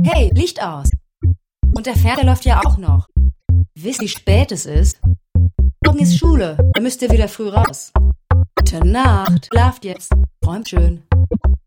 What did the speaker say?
Hey, Licht aus. Und der Fernseher läuft ja auch noch. Wisst ihr, wie spät es ist? Morgen ist Schule, da müsst ihr wieder früh raus. Gute Nacht, schlaft jetzt, träumt schön.